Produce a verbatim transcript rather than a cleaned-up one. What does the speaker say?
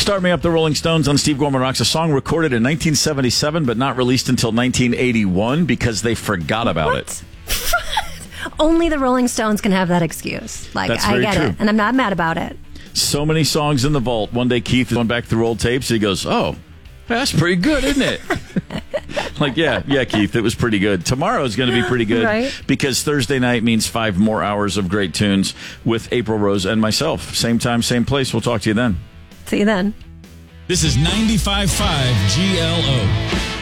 Start Me Up, the Rolling Stones on Steve Gorman Rocks, a song recorded in nineteen seventy-seven but not released until nineteen eighty-one because they forgot about What? it. Only the Rolling Stones can have that excuse. Like, That's I very get true. it, and I'm not mad about it. So many songs in the vault. One day Keith went back through old tapes and he goes, oh, that's pretty good, isn't it? Like, yeah, yeah, Keith, it was pretty good. Tomorrow's going to be pretty good Right. because Thursday night means five more hours of great tunes with April Rose and myself. Same time, same place. We'll talk to you then. See you then. This is ninety-five point five G L O.